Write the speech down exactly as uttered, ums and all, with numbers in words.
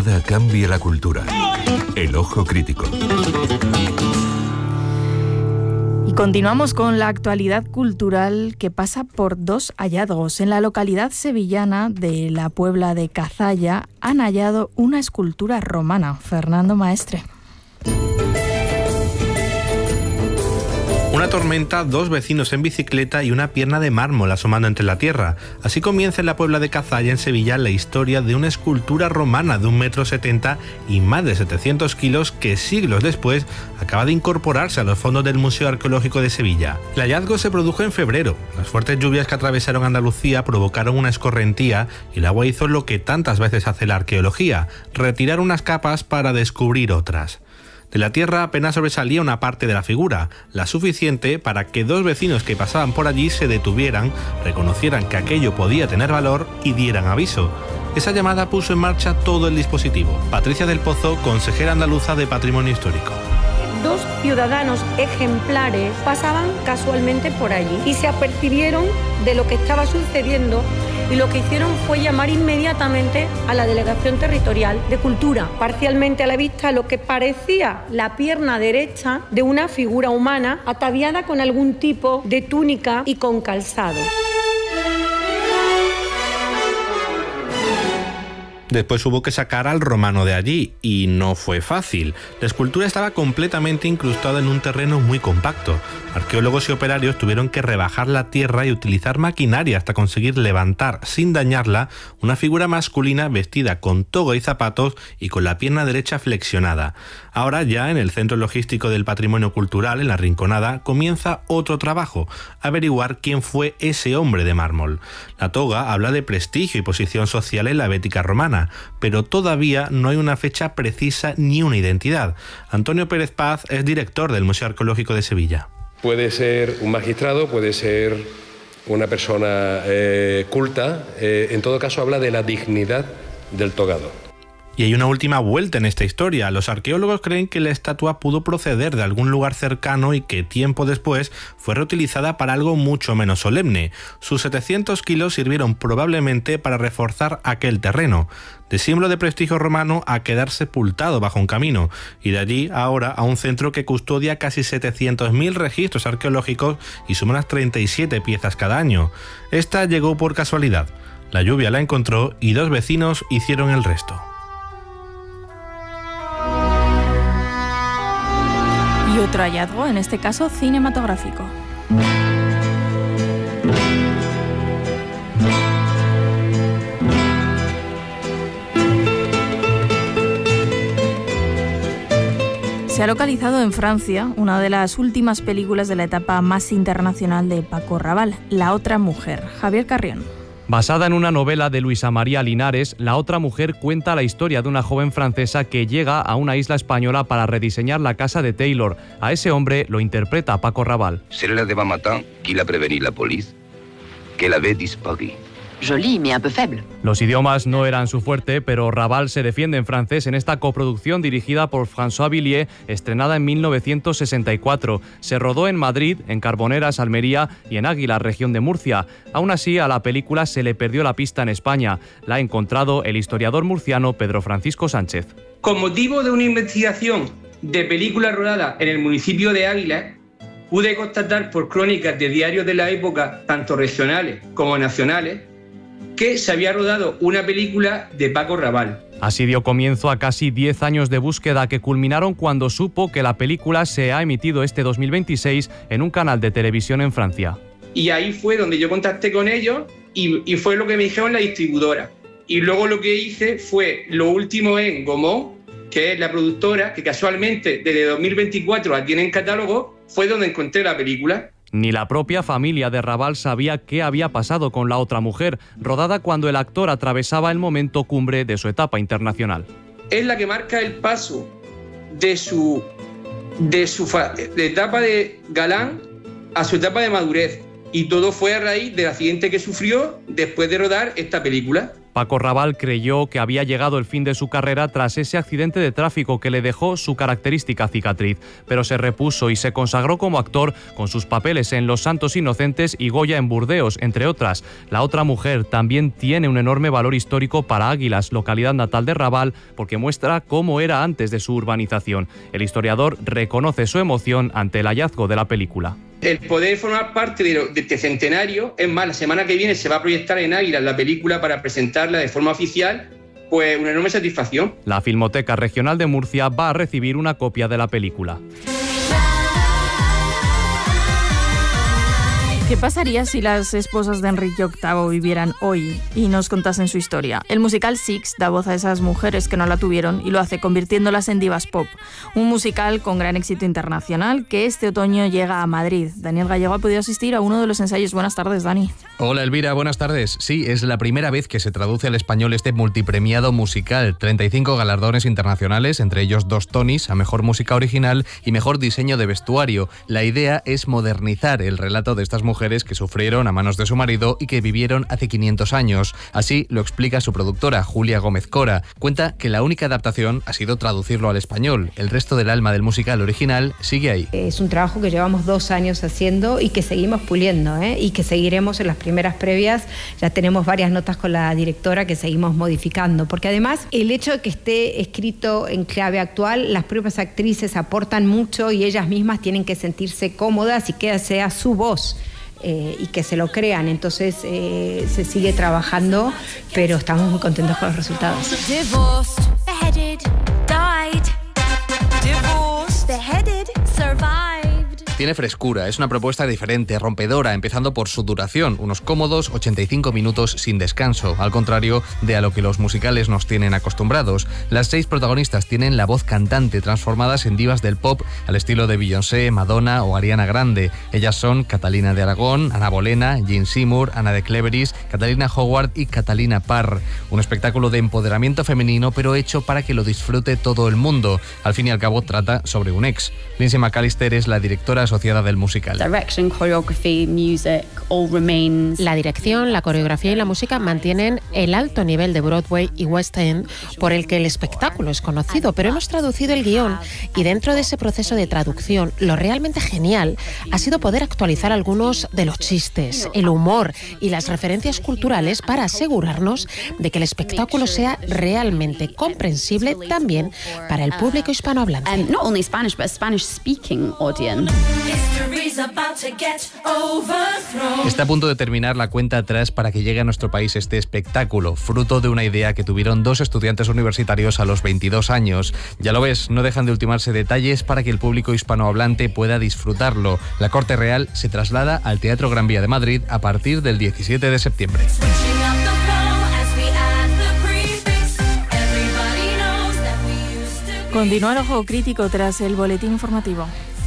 moda cambie la cultura. El ojo crítico. Y continuamos con la actualidad cultural que pasa por dos hallazgos. En la localidad sevillana de la Puebla de Cazalla han hallado una escultura romana. Fernando Maestre. Una tormenta, dos vecinos en bicicleta y una pierna de mármol asomando entre la tierra. Así comienza en la Puebla de Cazalla, en Sevilla, la historia de una escultura romana de un metro setenta y más de setecientos kilos que siglos después acaba de incorporarse a los fondos del Museo Arqueológico de Sevilla. El hallazgo se produjo en febrero. Las fuertes lluvias que atravesaron Andalucía provocaron una escorrentía y el agua hizo lo que tantas veces hace la arqueología: retirar unas capas para descubrir otras. De la tierra apenas sobresalía una parte de la figura, la suficiente para que dos vecinos que pasaban por allí se detuvieran, reconocieran que aquello podía tener valor y dieran aviso. Esa llamada puso en marcha todo el dispositivo. Patricia del Pozo, consejera andaluza de Patrimonio Histórico. Dos ciudadanos ejemplares pasaban casualmente por allí y se apercibieron de lo que estaba sucediendo, y lo que hicieron fue llamar inmediatamente a la Delegación Territorial de Cultura. Parcialmente a la vista lo que parecía la pierna derecha de una figura humana ataviada con algún tipo de túnica y con calzado. Después hubo que sacar al romano de allí, y no fue fácil. La escultura estaba completamente incrustada en un terreno muy compacto. Arqueólogos y operarios tuvieron que rebajar la tierra y utilizar maquinaria hasta conseguir levantar, sin dañarla, una figura masculina vestida con toga y zapatos y con la pierna derecha flexionada. Ahora, ya en el Centro Logístico del Patrimonio Cultural, en La Rinconada, comienza otro trabajo: averiguar quién fue ese hombre de mármol. La toga habla de prestigio y posición social en la Bética romana, pero todavía no hay una fecha precisa ni una identidad. Antonio Pérez Paz es director del Museo Arqueológico de Sevilla. Puede ser un magistrado, puede ser una persona eh, culta. Eh, en todo caso, habla de la dignidad del togado. Y hay una última vuelta en esta historia. Los arqueólogos creen que la estatua pudo proceder de algún lugar cercano y que tiempo después fue reutilizada para algo mucho menos solemne. Sus setecientos kilos sirvieron probablemente para reforzar aquel terreno, de símbolo de prestigio romano a quedar sepultado bajo un camino, y de allí ahora a un centro que custodia casi setecientos mil registros arqueológicos y suma unas treinta y siete piezas cada año. Esta llegó por casualidad. La lluvia la encontró y dos vecinos hicieron el resto. Y otro hallazgo, en este caso cinematográfico. Se ha localizado en Francia una de las últimas películas de la etapa más internacional de Paco Raval, La otra mujer. Javier Carrión. Basada en una novela de Luisa María Linares, La otra mujer cuenta la historia de una joven francesa que llega a una isla española para rediseñar la casa de Taylor. A ese hombre lo interpreta Paco Raval. C'est le lendemain matin qu'il a prévenu la police qu'elle avait disparu. Joli, mais un peu faible. Los idiomas no eran su fuerte, pero Raval se defiende en francés en esta coproducción dirigida por François Villiers, estrenada en mil novecientos sesenta y cuatro. Se rodó en Madrid, en Carboneras, Almería y en Águila, región de Murcia. Aún así, a la película se le perdió la pista en España. La ha encontrado el historiador murciano Pedro Francisco Sánchez. Con motivo de una investigación de película rodada en el municipio de Águila, pude constatar por crónicas de diarios de la época, tanto regionales como nacionales, que se había rodado una película de Paco Raval. Así dio comienzo a casi diez años de búsqueda que culminaron cuando supo que la película se ha emitido este dos mil veintiséis en un canal de televisión en Francia. Y ahí fue donde yo contacté con ellos y, y fue lo que me dijeron la distribuidora. Y luego lo que hice fue lo último en Gaumont, que es la productora que casualmente desde dos mil veinticuatro la tiene en catálogo, fue donde encontré la película. Ni la propia familia de Raval sabía qué había pasado con La otra mujer, rodada cuando el actor atravesaba el momento cumbre de su etapa internacional. Es la que marca el paso de su, de su fa, de etapa de galán a su etapa de madurez. Y todo fue a raíz del accidente que sufrió después de rodar esta película. Paco Raval creyó que había llegado el fin de su carrera tras ese accidente de tráfico que le dejó su característica cicatriz, pero se repuso y se consagró como actor con sus papeles en Los Santos Inocentes y Goya en Burdeos, entre otras. La otra mujer también tiene un enorme valor histórico para Águilas, localidad natal de Raval, porque muestra cómo era antes de su urbanización. El historiador reconoce su emoción ante el hallazgo de la película. El poder formar parte de, lo, de este centenario, es más, la semana que viene se va a proyectar en Águilas la película para presentarla de forma oficial, pues una enorme satisfacción. La Filmoteca Regional de Murcia va a recibir una copia de la película. ¿Qué pasaría si las esposas de Enrique octavo vivieran hoy y nos contasen su historia? El musical Six da voz a esas mujeres que no la tuvieron y lo hace convirtiéndolas en divas pop. Un musical con gran éxito internacional que este otoño llega a Madrid. Daniel Gallego ha podido asistir a uno de los ensayos. Buenas tardes, Dani. Hola, Elvira, buenas tardes. Sí, es la primera vez que se traduce al español este multipremiado musical. treinta y cinco galardones internacionales, entre ellos dos Tonys a Mejor Música Original y Mejor Diseño de Vestuario. La idea es modernizar el relato de estas mujeres que sufrieron a manos de su marido y que vivieron hace quinientos años. Así lo explica su productora, Julia Gómez Cora. Cuenta que la única adaptación ha sido traducirlo al español. El resto del alma del musical original sigue ahí. Es un trabajo que llevamos dos años haciendo y que seguimos puliendo, ¿eh? y que seguiremos en las primeras previas. Ya tenemos varias notas con la directora que seguimos modificando, porque además el hecho de que esté escrito en clave actual, las propias actrices aportan mucho y ellas mismas tienen que sentirse cómodas y que sea su voz. Eh, y que se lo crean, entonces eh, se sigue trabajando, pero estamos muy contentos con los resultados. Divorced, beheaded, died. Divorced, beheaded, survived. Tiene frescura, es una propuesta diferente, rompedora, empezando por su duración, unos cómodos ochenta y cinco minutos sin descanso, al contrario de a lo que los musicales nos tienen acostumbrados. Las seis protagonistas tienen la voz cantante, transformadas en divas del pop al estilo de Beyoncé, Madonna o Ariana Grande. Ellas son Catalina de Aragón, Ana Bolena, Jean Seymour, Ana de Cleveris, Catalina Howard y Catalina Parr. Un espectáculo de empoderamiento femenino, pero hecho para que lo disfrute todo el mundo. Al fin y al cabo trata sobre un ex. Lindsay McAllister es la directora asociada del musical. Direction, choreography, music, all remains. La dirección, la coreografía y la música mantienen el alto nivel de Broadway y West End por el que el espectáculo es conocido, pero hemos traducido el guión y dentro de ese proceso de traducción lo realmente genial ha sido poder actualizar algunos de los chistes, el humor y las referencias culturales para asegurarnos de que el espectáculo sea realmente comprensible también para el público hispanohablante. And not only Spanish, but a Spanish-speaking audience. Está a punto de terminar la cuenta atrás para que llegue a nuestro país este espectáculo, fruto de una idea que tuvieron dos estudiantes universitarios a los veintidós años. Ya lo ves, no dejan de ultimarse detalles para que el público hispanohablante pueda disfrutarlo. La Corte Real se traslada al Teatro Gran Vía de Madrid a partir del diecisiete de septiembre. Continúa el Ojo Crítico tras el boletín informativo.